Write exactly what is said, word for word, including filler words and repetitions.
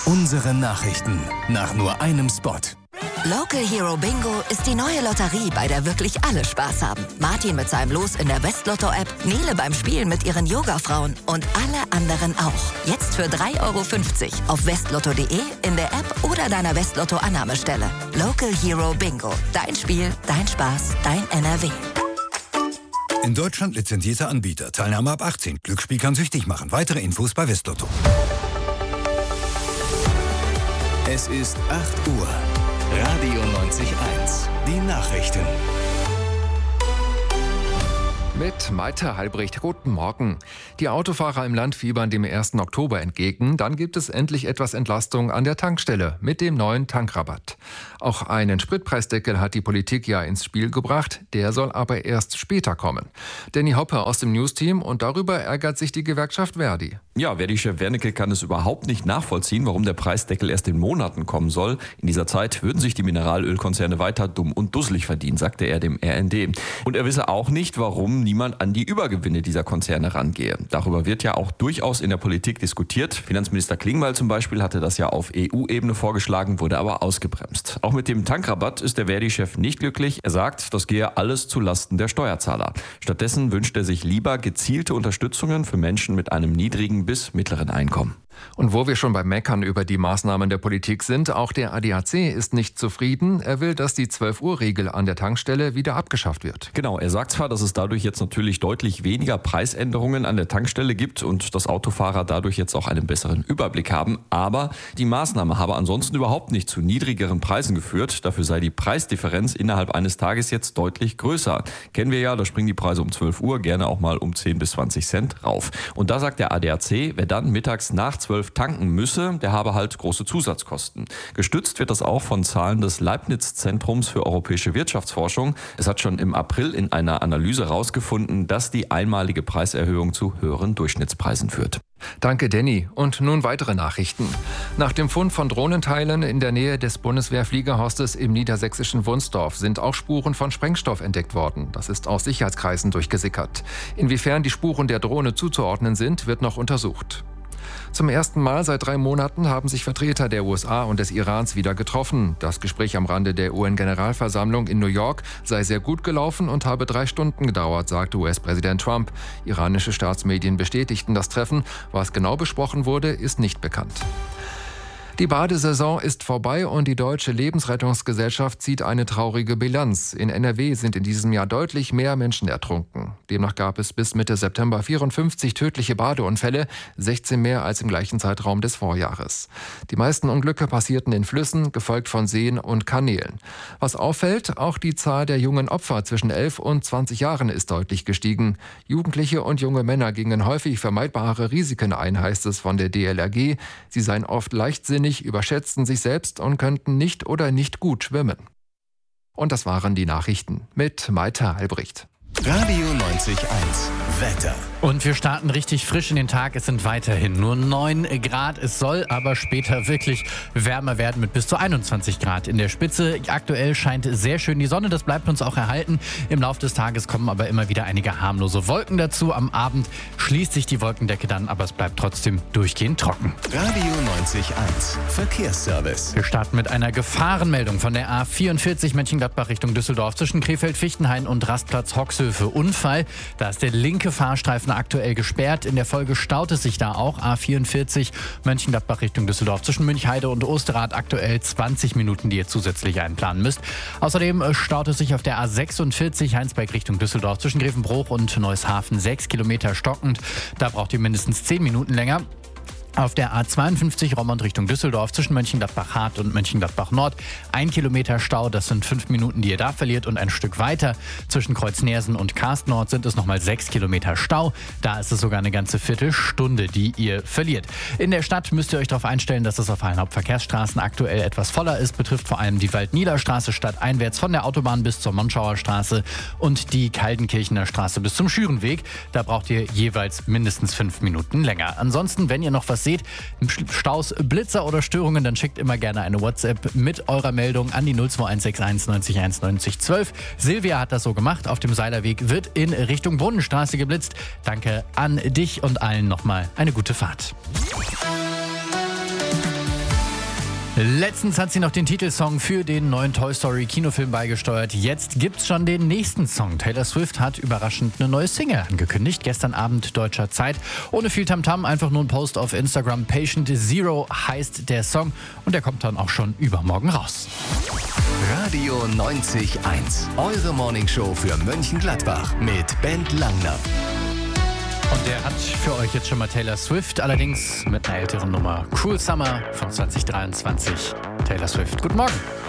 Unsere Nachrichten nach nur einem Spot. Local Hero Bingo ist die neue Lotterie, bei der wirklich alle Spaß haben. Martin mit seinem Los in der Westlotto-App, Nele beim Spielen mit ihren Yoga-Frauen und alle anderen auch. Jetzt für drei Euro fünfzig auf westlotto punkt de, in der App oder deiner Westlotto-Annahmestelle. Local Hero Bingo. Dein Spiel, dein Spaß, dein N R W. In Deutschland lizenzierter Anbieter. Teilnahme ab achtzehn. Glücksspiel kann süchtig machen. Weitere Infos bei Westlotto. Es ist acht Uhr. Radio neunzig Komma eins. Die Nachrichten. Mit Malte Halbricht. Guten Morgen. Die Autofahrer im Land fiebern dem ersten Oktober entgegen. Dann gibt es endlich etwas Entlastung an der Tankstelle mit dem neuen Tankrabatt. Auch einen Spritpreisdeckel hat die Politik ja ins Spiel gebracht. Der soll aber erst später kommen. Danny Hoppe aus dem News-Team, und darüber ärgert sich die Gewerkschaft Verdi. Ja, Verdi-Chef Wernicke kann es überhaupt nicht nachvollziehen, warum der Preisdeckel erst in Monaten kommen soll. In dieser Zeit würden sich die Mineralölkonzerne weiter dumm und dusselig verdienen, sagte er dem R N D. Und er wisse auch nicht, warum niemand an die Übergewinne dieser Konzerne rangehe. Darüber wird ja auch durchaus in der Politik diskutiert. Finanzminister Klingbeil zum Beispiel hatte das ja auf E U-Ebene vorgeschlagen, wurde aber ausgebremst. Auch mit dem Tankrabatt ist der Verdi-Chef nicht glücklich. Er sagt, das gehe alles zu Lasten der Steuerzahler. Stattdessen wünscht er sich lieber gezielte Unterstützungen für Menschen mit einem niedrigen bis mittleren Einkommen. Und wo wir schon beim Meckern über die Maßnahmen der Politik sind, auch der A D A C ist nicht zufrieden. Er will, dass die zwölf Uhr Regel an der Tankstelle wieder abgeschafft wird. Genau, er sagt zwar, dass es dadurch jetzt natürlich deutlich weniger Preisänderungen an der Tankstelle gibt und dass Autofahrer dadurch jetzt auch einen besseren Überblick haben, aber die Maßnahme habe ansonsten überhaupt nicht zu niedrigeren Preisen geführt. Dafür sei die Preisdifferenz innerhalb eines Tages jetzt deutlich größer. Kennen wir ja, da springen die Preise um zwölf Uhr gerne auch mal um zehn bis zwanzig Cent rauf. Und da sagt der A D A C, wer dann mittags nach zwölf tanken müsse, der habe halt große Zusatzkosten. Gestützt wird das auch von Zahlen des Leibniz-Zentrums für europäische Wirtschaftsforschung. Es hat schon im April in einer Analyse herausgefunden, dass die einmalige Preiserhöhung zu höheren Durchschnittspreisen führt. Danke, Danny. Und nun weitere Nachrichten. Nach dem Fund von Drohnenteilen in der Nähe des Bundeswehrfliegerhostes im niedersächsischen Wunsdorf sind auch Spuren von Sprengstoff entdeckt worden. Das ist aus Sicherheitskreisen durchgesickert. Inwiefern die Spuren der Drohne zuzuordnen sind, wird noch untersucht. Zum ersten Mal seit drei Monaten haben sich Vertreter der U S A und des Irans wieder getroffen. Das Gespräch am Rande der U N-Generalversammlung in New York sei sehr gut gelaufen und habe drei Stunden gedauert, sagte U S-Präsident Trump. Iranische Staatsmedien bestätigten das Treffen. Was genau besprochen wurde, ist nicht bekannt. Die Badesaison ist vorbei und die Deutsche Lebensrettungsgesellschaft zieht eine traurige Bilanz. In N R W sind in diesem Jahr deutlich mehr Menschen ertrunken. Demnach gab es bis Mitte September vierundfünfzig tödliche Badeunfälle, sechzehn mehr als im gleichen Zeitraum des Vorjahres. Die meisten Unglücke passierten in Flüssen, gefolgt von Seen und Kanälen. Was auffällt, auch die Zahl der jungen Opfer zwischen elf und zwanzig Jahren ist deutlich gestiegen. Jugendliche und junge Männer gingen häufig vermeidbare Risiken ein, heißt es von der D L R G. Sie seien oft leichtsinnig, überschätzten sich selbst und könnten nicht oder nicht gut schwimmen. Und das waren die Nachrichten mit Malte Halbricht. Radio neunzig Komma eins. Wetter. Und wir starten richtig frisch in den Tag. Es sind weiterhin nur neun Grad. Es soll aber später wirklich wärmer werden mit bis zu einundzwanzig Grad in der Spitze. Aktuell scheint sehr schön die Sonne. Das bleibt uns auch erhalten. Im Laufe des Tages kommen aber immer wieder einige harmlose Wolken dazu. Am Abend schließt sich die Wolkendecke dann, aber es bleibt trotzdem durchgehend trocken. Radio neunzig Komma eins. Verkehrsservice. Wir starten mit einer Gefahrenmeldung von der A vierundvierzig Mönchengladbach Richtung Düsseldorf zwischen Krefeld-Fichtenhain und Rastplatz Hoxhöfe. Unfall. Da ist der linke Fahrstreifen aktuell gesperrt. In der Folge staut es sich da auch. A vierundvierzig Mönchengladbach Richtung Düsseldorf zwischen Münchheide und Osterrad aktuell zwanzig Minuten, die ihr zusätzlich einplanen müsst. Außerdem staut es sich auf der A sechsundvierzig Heinsberg Richtung Düsseldorf zwischen Grevenbruch und Neueshafen sechs Kilometer stockend. Da braucht ihr mindestens zehn Minuten länger. Auf der A zweiundfünfzig Roermond Richtung Düsseldorf zwischen Mönchengladbach-Hart und Mönchengladbach-Nord. Ein Kilometer Stau, das sind fünf Minuten, die ihr da verliert. Und ein Stück weiter zwischen Kreuznersen und Karstnord sind es nochmal sechs Kilometer Stau. Da ist es sogar eine ganze Viertelstunde, die ihr verliert. In der Stadt müsst ihr euch darauf einstellen, dass es auf allen Hauptverkehrsstraßen aktuell etwas voller ist. Betrifft vor allem die Waldniederstraße stadteinwärts von der Autobahn bis zur Monschauer Straße und die Kaldenkirchener Straße bis zum Schürenweg. Da braucht ihr jeweils mindestens fünf Minuten länger. Ansonsten, wenn ihr noch was seht, im Staus Blitzer oder Störungen, dann schickt immer gerne eine WhatsApp mit eurer Meldung an die null zwei eins sechs eins neunzig eins neunzig zwölf. Silvia hat das so gemacht. Auf dem Seilerweg wird in Richtung Brunnenstraße geblitzt. Danke an dich und allen nochmal eine gute Fahrt. Letztens hat sie noch den Titelsong für den neuen Toy Story Kinofilm beigesteuert. Jetzt gibt's schon den nächsten Song. Taylor Swift hat überraschend eine neue Single angekündigt. Gestern Abend deutscher Zeit. Ohne viel Tamtam, einfach nur ein Post auf Instagram. Patient Zero heißt der Song und der kommt dann auch schon übermorgen raus. Radio neunzig eins. Eure Morningshow für Mönchengladbach mit Bent Langner. Und der hat für euch jetzt schon mal Taylor Swift, allerdings mit einer älteren Nummer. Cruel Summer von zwanzig dreiundzwanzig. Taylor Swift, guten Morgen.